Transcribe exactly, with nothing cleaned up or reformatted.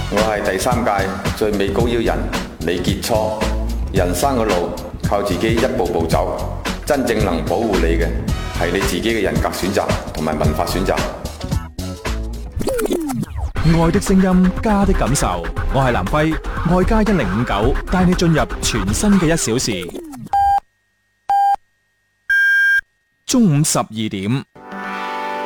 我係第三屆最美高腰人李傑初。人生嘅路靠自己一步步走，真正能保護你嘅係你自己嘅人格選擇同埋文化選擇。 愛的聲音，家的感受。我係藍輝，愛家一零五九，帶你進入全新嘅一小時。中午十二點。